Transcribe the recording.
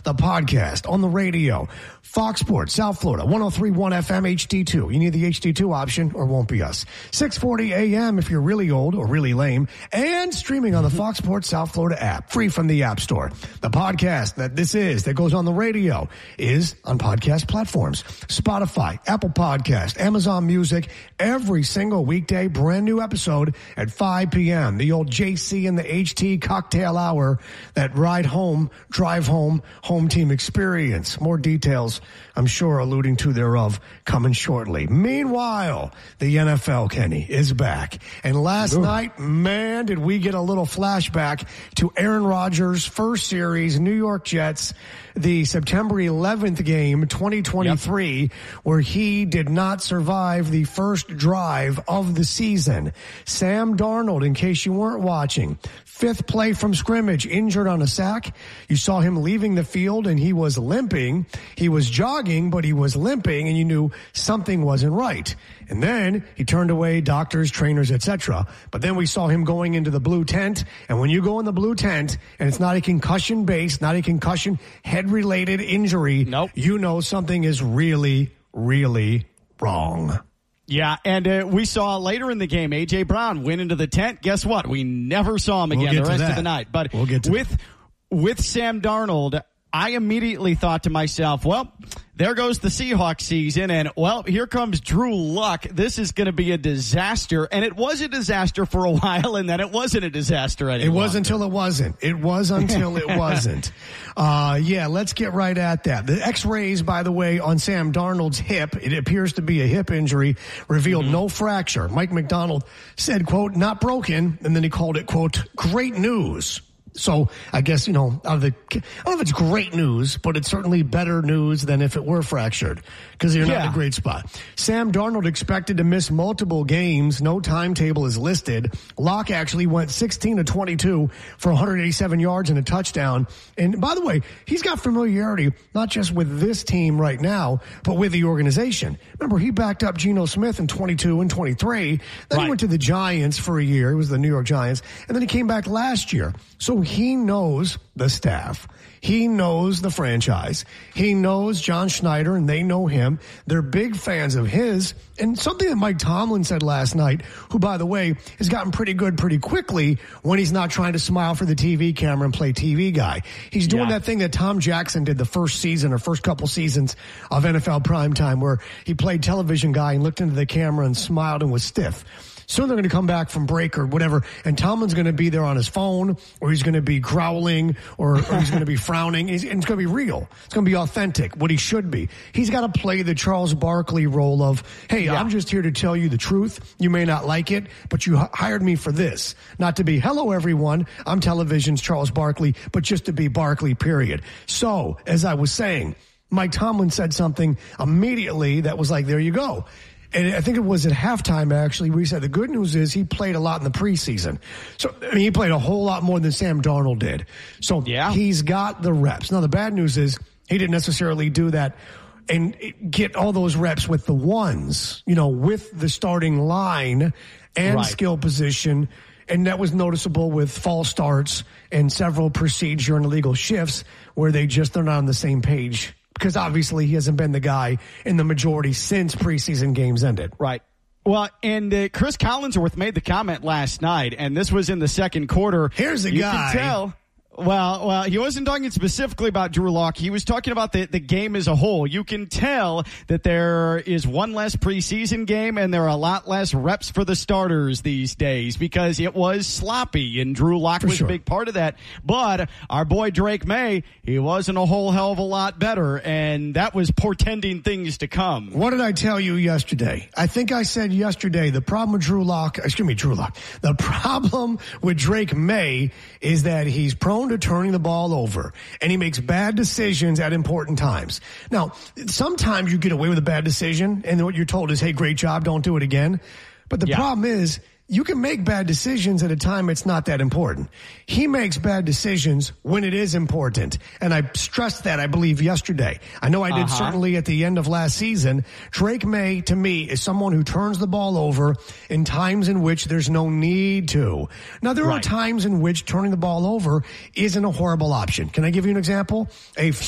the podcast, on the radio. Fox Sports, South Florida, 103.1 FM HD2. You need the HD2 option or won't be us. 640 AM if you're really old or really lame. And streaming on the Fox Sports South Florida app, free from the App Store. The podcast that goes on the radio is on podcast platforms. Spotify, Apple Podcast, Amazon Music. Every single weekday, brand new episode at 5 p.m. The old JC and the HT cocktail hour, that ride home, drive home, home team experience. More details, I'm sure, alluding to thereof, coming shortly. Meanwhile, the NFL, Kenny, is back. And last night, man, did we get a little flashback to Aaron Rodgers' first series, New York Jets, the September 11th game, 2023, where he did not survive the first drive of the season. Sam Darnold, in case you weren't watching, fifth play from scrimmage, injured on a sack. You saw him leaving the field and he was limping. He was jogging, but he was limping, and you knew something wasn't right. And then he turned away doctors, trainers, etc. But then we saw him going into the blue tent. And when you go in the blue tent and it's not a concussion based, not a concussion head related injury, you know something is really, really wrong. Yeah, and we saw later in the game, A.J. Brown went into the tent. Guess what? We never saw him again the rest of the night. But with Sam Darnold, I immediately thought to myself, well, there goes the Seahawks season, and, well, here comes Drew Luck. This is going to be a disaster. And it was a disaster for a while, and then it wasn't a disaster anymore. It was until it wasn't. It was until it wasn't. Let's get right at that. The x-rays, by the way, on Sam Darnold's hip, it appears to be a hip injury, revealed no fracture. Mike McDonald said, quote, not broken, and then he called it, quote, great news. So I guess, I don't know if it's great news, but it's certainly better news than if it were fractured, because you're not in a great spot. Sam Darnold expected to miss multiple games. No timetable is listed. Locke actually went 16 of 22 for 187 yards and a touchdown. And by the way, he's got familiarity, not just with this team right now, but with the organization. Remember, he backed up Geno Smith in 22 and 23. Then he went to the Giants for a year. It was the New York Giants. And then he came back last year. So he knows the staff. He knows the franchise. He knows John Schneider, and they know him. They're big fans of his. And something that Mike Tomlin said last night, who, by the way, has gotten pretty good pretty quickly when he's not trying to smile for the TV camera and play TV guy. He's doing that thing that Tom Jackson did the first season or first couple seasons of NFL Primetime, where he played television guy and looked into the camera and smiled and was stiff. Soon they're going to come back from break or whatever, and Tomlin's going to be there on his phone, or he's going to be growling, or he's going to be frowning. It's going to be real. It's going to be authentic, what he should be. He's got to play the Charles Barkley role of, hey, I'm just here to tell you the truth. You may not like it, but you hired me for this. Not to be, hello, everyone, I'm television's Charles Barkley, but just to be Barkley, period. So, as I was saying, Mike Tomlin said something immediately that was like, there you go. And I think it was at halftime, actually, where he said the good news is he played a lot in the preseason. So, he played a whole lot more than Sam Darnold did. So he's got the reps. Now, the bad news is he didn't necessarily do that and get all those reps with the ones, with the starting line and skill position. And that was noticeable with false starts and several procedure and illegal shifts where they're not on the same page. Because obviously he hasn't been the guy in the majority since preseason games ended. Right. Well, and Chris Collinsworth made the comment last night, and this was in the second quarter. Here's a guy. You can tell. Well, he wasn't talking specifically about Drew Lock. He was talking about the game as a whole. You can tell that there is one less preseason game and there are a lot less reps for the starters these days because it was sloppy, and Drew Lock was a big part of that. But our boy Drake May, he wasn't a whole hell of a lot better, and that was portending things to come. What did I tell you yesterday? I think I said yesterday the problem with Drew Lock. The problem with Drake May is that he's prone to turning the ball over, and he makes bad decisions at important times. Now, sometimes you get away with a bad decision, and what you're told is, hey, great job, don't do it again. But the problem is, you can make bad decisions at a time it's not that important. He makes bad decisions when it is important. And I stressed that, I believe, yesterday. I know I did certainly at the end of last season. Drake May, to me, is someone who turns the ball over in times in which there's no need to. Now, there are times in which turning the ball over isn't a horrible option. Can I give you an example? A